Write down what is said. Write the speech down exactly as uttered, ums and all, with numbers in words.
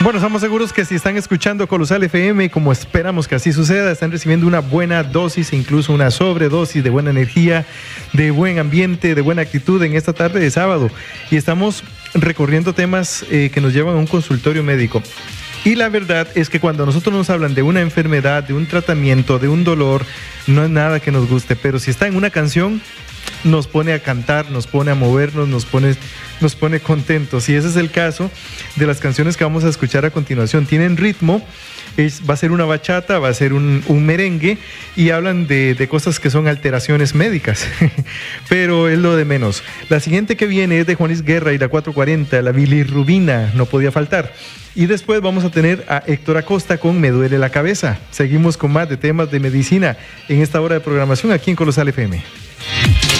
Bueno, estamos seguros que si están escuchando Colosal F M, como esperamos que así suceda, están recibiendo una buena dosis e incluso una sobredosis de buena energía, de buen ambiente, de buena actitud en esta tarde de sábado. Y estamos recorriendo temas eh, que nos llevan a un consultorio médico. Y la verdad es que cuando nosotros nos hablan de una enfermedad, de un tratamiento, de un dolor, no es nada que nos guste. Pero si está en una canción, nos pone a cantar, nos pone a movernos, nos pone, nos pone contentos. Y ese es el caso de las canciones que vamos a escuchar a continuación. Tienen ritmo, es, va a ser una bachata, va a ser un, un merengue, y hablan de, de cosas que son alteraciones médicas. Pero es lo de menos. La siguiente que viene es de Juan Luis Guerra y la cuatrocientos cuarenta, la bilirrubina, no podía faltar. Y después vamos a tener a Héctor Acosta con Me duele la cabeza. Seguimos con más de temas de medicina en esta hora de programación aquí en Colosal F M.